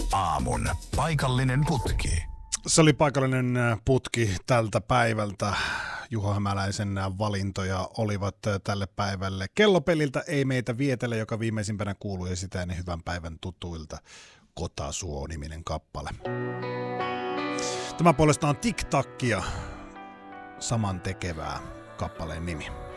aamun paikallinen putki. Se oli paikallinen putki tältä päivältä. Juho Hämäläisen valintoja olivat tälle päivälle. Kellopeliltä Ei meitä vietele, joka viimeisimpänä kuuluu, ja sitä ennen Hyvän päivän tutuilta Kotasuo-niminen kappale. Tämä puolestaan Tic Tacia, saman tekevää kappaleen nimi.